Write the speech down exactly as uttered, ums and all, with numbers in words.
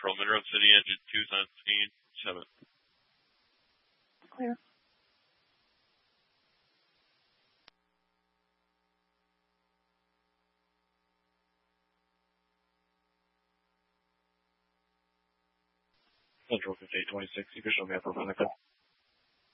Patrol, Monroe City, engine two seventeen, seven. Clear. Central fifty-eight twenty-six, official map for Monica.